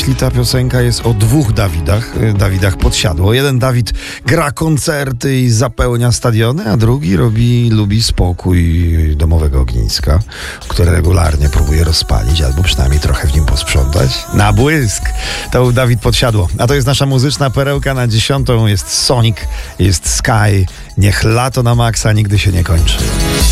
jeśli ta piosenka jest o dwóch Dawidach Podsiadło. Jeden Dawid gra koncerty i zapełnia stadiony, a drugi lubi spokój domowego ogniska, które regularnie próbuje rozpalić, albo przynajmniej trochę w nim posprzątać. Na błysk! To był Dawid Podsiadło. A to jest nasza muzyczna perełka na 10. Jest Sonic, jest Sky. Niech lato na maksa nigdy się nie kończy.